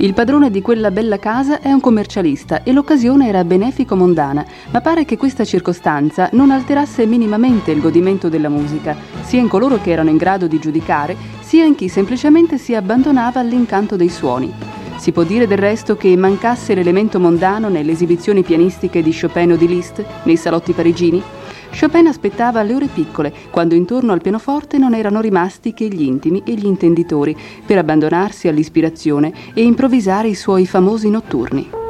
Il padrone di quella bella casa è un commercialista e l'occasione era benefico-mondana, ma pare che questa circostanza non alterasse minimamente il godimento della musica, sia in coloro che erano in grado di giudicare, sia in chi semplicemente si abbandonava all'incanto dei suoni. Si può dire del resto che mancasse l'elemento mondano nelle esibizioni pianistiche di Chopin o di Liszt, nei salotti parigini? Chopin aspettava le ore piccole, quando intorno al pianoforte non erano rimasti che gli intimi e gli intenditori, per abbandonarsi all'ispirazione e improvvisare i suoi famosi notturni.